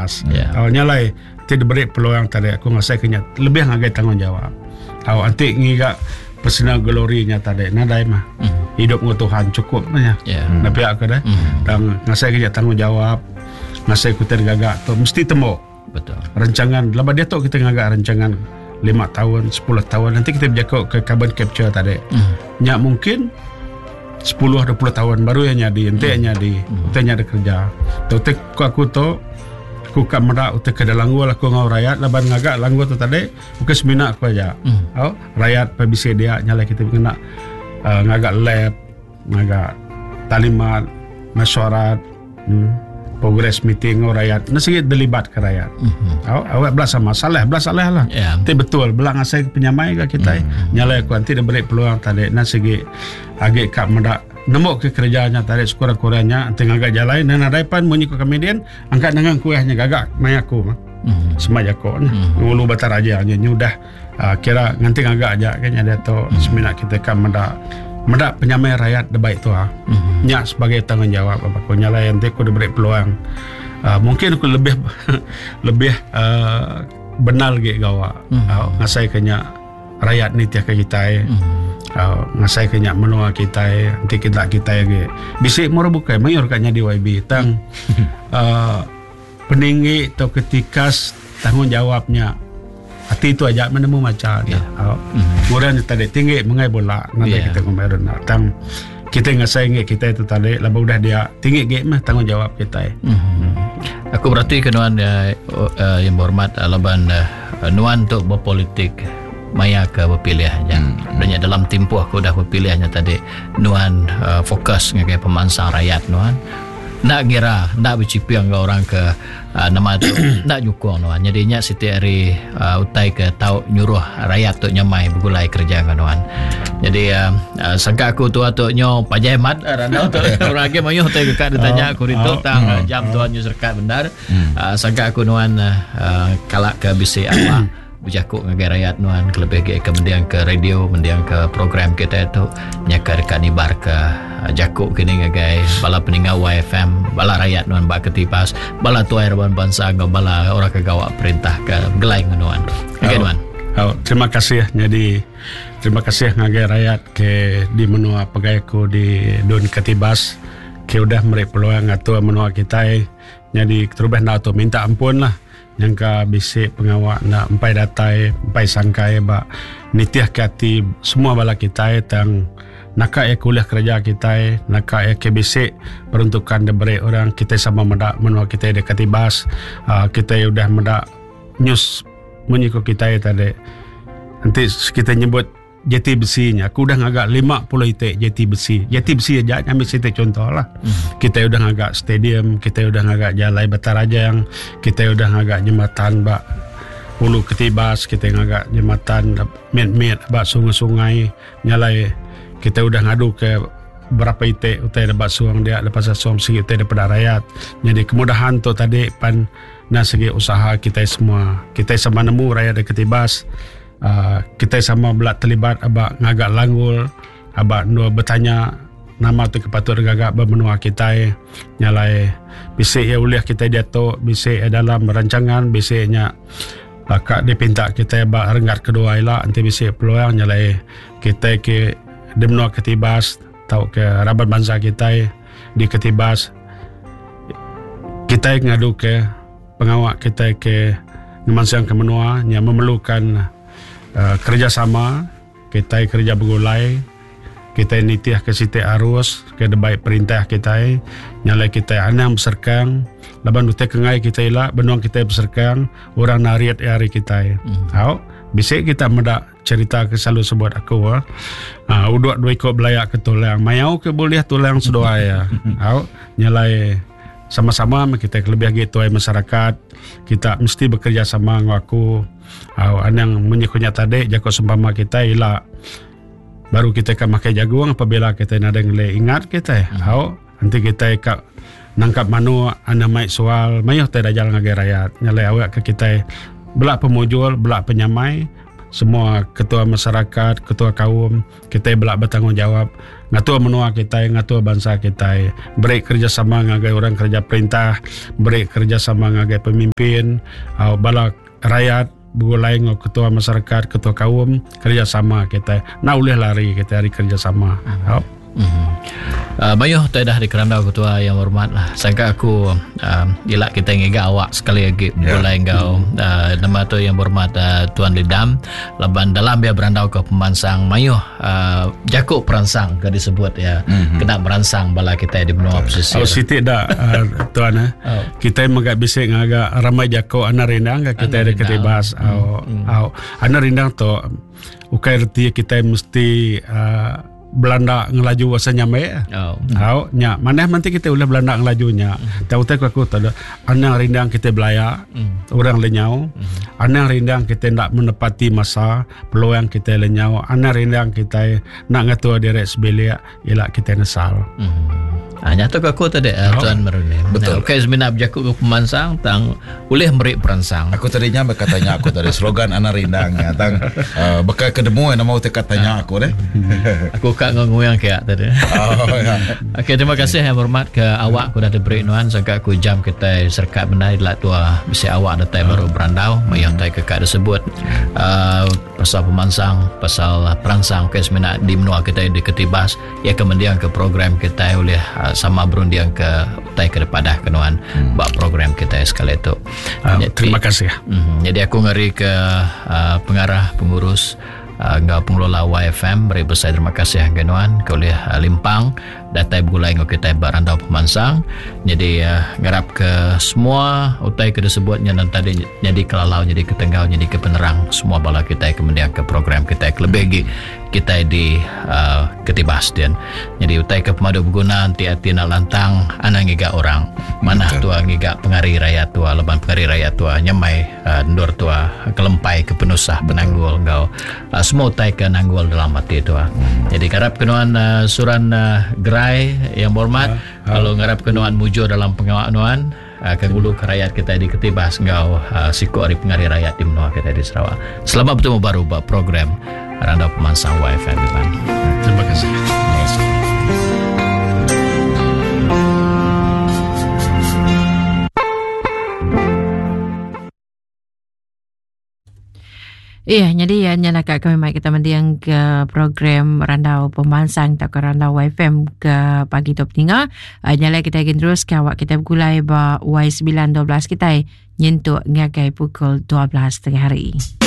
lepas. Awalnya lah tidak beri peluang tadi aku ngasih kenya lebih ngagai tanggungjawab. Anti ngiga personal glory-nya tadi nadai mah. Hidup ng Tuhan cukup nya. Nabi aku dah. Dan ngasih kenya tanggungjawab. Ngasih kita gagak tu mesti temu. Betul. Rancangan lepas dia tu kita ngagak rancangan 5 tahun, 10 tahun nanti kita berjakau ke carbon capture tadi. Nya mungkin 10-20 tahun baru yang jadi ente ada kerja. Tu aku tu aku kat merak utek ke dalam gua aku ngau rakyat laban ngagak langgu tu tadi bukan semina aku aja. Rakyat PBC dia nyala kita kena ngagak lab, ngagak talimat, mesyuarat, progress meeting ngau rakyat. Nasi terlibat ke rakyat. Awak belas sama salah lah. Itu betul belang asai penyamai ke kita. Nyala aku nanti dia beri peluang tadi nasi agak kat merak nemu ke kerjanya tadi sekurang-kurangnya tengah agak jalan dan ada pan bunyi ke komedian angkat dengan kuahnya gagak mai aku mah semai aku ngulu batar aja nyudah kira nganti agak aja kayaknya dia tu seminat kita kan mendak penyamai rakyat debaik tu nya sebagai tanggungjawab apa ko nyala yang aku diberi peluang mungkin aku lebih benar ge gawa ngasai kenya rakyat ni tiak kita ngasai kenya menua kita nanti kita ge bisik moro bukai mayor kanya di YB tang peninggi atau ketikas tanggung jawabnya hati itu aja menemu macam kemudian tadi tinggi mengai bola nanti kita kemarin tang kita ngasai nge kita itu tadi laba udah dia tinggi ge mah tanggung jawab kita. Aku berarti kenuan yang berhormat laban nuan untuk berpolitik maya ke berpilih yang adanya dalam tempoh aku dah berpilihnya tadi nuan fokus ngagai pemansang rakyat nuan nak kira nak bercipiang ke orang ke nama tu nak nyukong nuan jadinya setiap hari utai ke tau nyuruh rakyat tu nyamai bergulai kerja kan nuan jadi sangka aku tu nyo pajai mat ranau tu orang lagi mayu utai ke kak ditanya aku itu tang jam tuan nyu serkat benar sangka aku nuan kalak ke bisi apa berjakuk ngagai rakyat nuan kelebih ke mendiang ke radio mendiang ke program kita itu nyaka dekat nibar ke jakuk kini ngagai bala peningau YFM bala rakyat nuan bak ketipas bala tuai reban bangsa bala orang kegawak perintah ke gelai nuan ngagai nuan. Terima kasih jadi terima kasih ngagai rakyat ke di menua pegaiku di Dun Ketibas ke udah memberi peluang atua menua kita jadi terubah nak tu minta ampun lah yang ka bisik pengawak nak empai datai empai sangkai ba nitiah kati semua bala kita tang naka kuliah kerja kita naka ke bisik peruntukan diberi orang kita sama mendak menua kita de Ketibas kita udah mendak news menyiko kita tadi nanti kita nyebut jeti besinya aku udah ngagak 50 itik jeti besi aja ambil situ contoh lah kita udah ngagak stadium kita udah ngagak jalai Batarajang kita udah ngagak jembatan bak Hulu Ketibas kita ngagak jembatan met bak sungai-sungai nyalai kita udah ngadu ke berapa itik utai dapat suang dia lepas suang sikit utai daripada rakyat jadi kemudahan tu tadi pan nak segi usaha kita semua kita sama nemu rakyat di Ketibas kita sama belak terlibat abak ngagak langgul abak dua bertanya nama tu kepatut gagak bermenua kita nyalai bisik ya uliah kita jatuh bisik ya dalam rancangan bisiknya kak dipinta kita abak renggat kedua ilah nanti bisik peluang nyalai kita ke di menua Ketibas tau ke rabat bangsa kita di Ketibas kita ngadu ke pengawak kita ke ngemansang ke menua yang memerlukan kerjasama kita kerja bergulai kita nitiah ke siti arus ke debaik perintah kita nyalai kita anang berserkang laban utai kengai kita ilah benuang kita berserkang orang nariat hari kita bisik kita mendak cerita ke selalu sebut aku uduk dua ikut belayak ke tulang mayau ke boleh tulang sedoa ya nyalai sama-sama kita lebih gitu masyarakat kita mesti bekerja sama ngaku anang menyekunya tadi jago sempama kita ilah baru kita akan pakai jagung apabila kita ada ngele ingat kita nanti kita nangkap manu anda mai soal mayuh tidak jalan ngagai rakyat nyalai awak ke kita belak pemujul belak penyamai semua ketua masyarakat, ketua kaum kita belak bertanggungjawab ngatua menua kita, ngatua bangsa kita, beri kerjasama ngagai orang kerja perintah, beri kerjasama ngagai pemimpin, bala rakyat begulai ngau ketua masyarakat, ketua kaum kerjasama kita, nak boleh lari kita hari kerjasama. Bayuh tak dah di kerandau ketua yang hormat lah. Sangka aku ilak kita ngiga awak sekali lagi boleh engkau nama tu yang hormat Tuan Lidam laban dalam dia berandau ke pemansang mayuh jakuk peransang ke disebut ya kena meransang bala kita di benua pesisir. Siti dah Tuan kita magak bisik ngagak ramai jakuk anak rindang kita ada ketibas anak rindang tu ukai reti kita mesti Belanda ngelaju wasa nyamai nya mana nanti kita ulah Belanda ngelajunya tahu aku tak ada anang rindang kita belaya orang lenyau anang rindang kita nak menepati masa peluang kita lenyau anang rindang kita nak ngatua direct sebelia ialah kita nesal nyata aku tadi Tuan Maruni betul okay seminap jakuk ke pemansang tang boleh merik peransang aku tadinya berkatanya aku tadi slogan anak rindang tang bekal kedemu yang mau katanya aku deh aku kak ngomong kayak tadi okay, terima kasih yang hormat ke awak aku dah ada break nuan sangka aku jam kita serkat benai lah tua bisa awak datai baru berandau mayang tai ke kak tersebut pasal pemansang pasal peransang okay seminap di menua kita di ketibas ya kemudian ke program kita oleh sama berundiang ke utai ke depadah kenuan buat program kita sekali itu. Terima kasih. Jadi aku ngeri ke pengarah pengurus ngau pengelola YFM beri besar terima kasih kenuan ke oleh Limpang datai begulai ngau kita barandau pemansang. Jadi ngarap ke semua utai ke disebutnya dan tadi jadi kelalau jadi ketenggau jadi ke penerang semua bala kita kemudian ke program kita lebih kita di ketibas dan jadi utai ke pemadu berguna hati-hati nak lantang anak ngiga orang mana tua ngiga pengari rakyat tua leban pengari rakyat tua nyamai ndor tua kelempai ke penusah penanggul engkau semua utai ke nanggul dalam hati tua jadi karap kenuan suran gerai yang hormat kalau ngarap kenuan mujur dalam pengawanuan ke gulu ke rakyat kita di ketibas engkau siku hari pengari rakyat di menua kita di Sarawak. Selamat bertemu baru buat program Randau Pemansang YFM. Terima kasih. Iya, jadi ya nyalakan kami mai kita mendiang ke program Randau Pemansang tak ke Randau YFM ke pagi top 3. Nyala kita ingin terus ke awak kita bergulai ba Y912 kita nyentuk ngagai pukul 12 tengah hari.